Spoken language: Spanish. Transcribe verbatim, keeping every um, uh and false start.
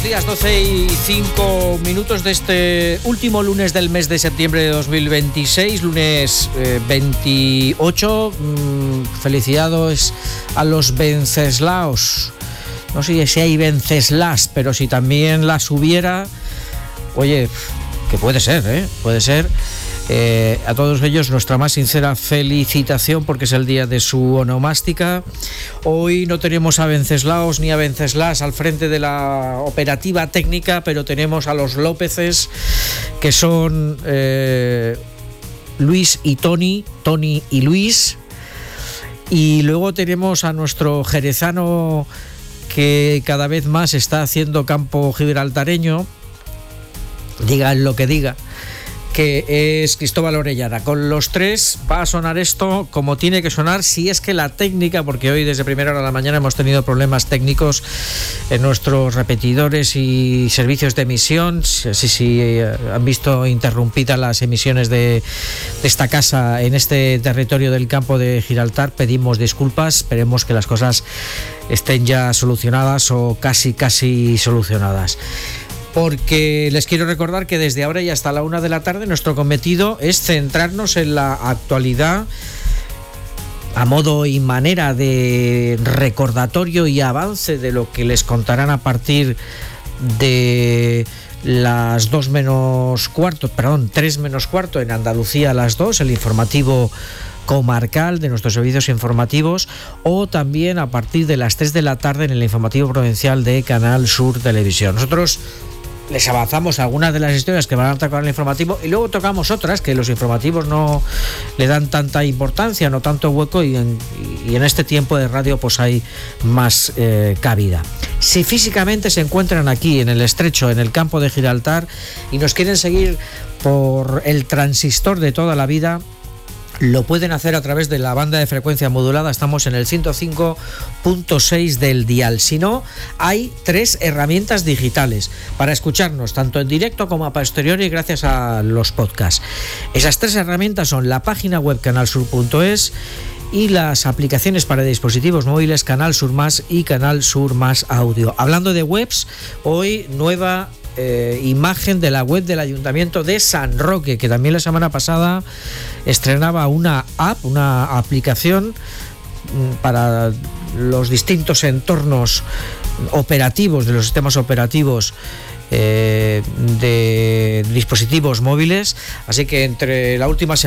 buenos días, doce y cinco minutos de este último lunes del mes de septiembre de dos mil veintiséis, lunes eh, veintiocho. Mm, felicidades a los Venceslaos. No sé si hay Venceslas, pero si también las hubiera, oye, que puede ser, ¿eh? Puede ser. Eh, a todos ellos nuestra más sincera felicitación porque es el día de su onomástica. Hoy no tenemos a Venceslaos ni a Venceslas al frente de la operativa técnica, pero tenemos a los Lópezes, que son eh, Luis y Tony, Tony y Luis. Y luego tenemos a nuestro jerezano que cada vez más está haciendo campo gibraltareño, digan lo que diga, que es Cristóbal Orellana. Con los tres va a sonar esto como tiene que sonar, si es que la técnica, porque hoy desde primera hora de la mañana hemos tenido problemas técnicos en nuestros repetidores y servicios de emisión. Si, si han visto interrumpidas las emisiones de, de esta casa en este territorio del campo de Gibraltar, pedimos disculpas. Esperemos que las cosas estén ya solucionadas o casi casi solucionadas. Porque les quiero recordar que desde ahora y hasta la una de la tarde nuestro cometido es centrarnos en la actualidad a modo y manera de recordatorio y avance de lo que les contarán a partir de las dos menos cuarto, perdón, tres menos cuarto en Andalucía a las dos, el informativo comarcal de nuestros servicios informativos, o también a partir de las tres de la tarde en el informativo provincial de Canal Sur Televisión. Nosotros les avanzamos algunas de las historias que van a tocar en el informativo y luego tocamos otras que los informativos no le dan tanta importancia, no tanto hueco, y en, y en este tiempo de radio pues hay más eh, cabida. Si físicamente se encuentran aquí en el estrecho, en el campo de Gibraltar, y nos quieren seguir por el transistor de toda la vida, lo pueden hacer a través de la banda de frecuencia modulada. Estamos en el ciento cinco punto seis del dial. Si no, hay tres herramientas digitales para escucharnos tanto en directo como a posteriori gracias a los podcasts. Esas tres herramientas son la página web canal sur punto es y las aplicaciones para dispositivos móviles Canal Sur Más y Canal Sur Más Audio. Hablando de webs, hoy nueva Eh, imagen de la web del Ayuntamiento de San Roque, que también la semana pasada estrenaba una app, una aplicación para los distintos entornos operativos de los sistemas operativos eh, de dispositivos móviles. Así que entre la última semana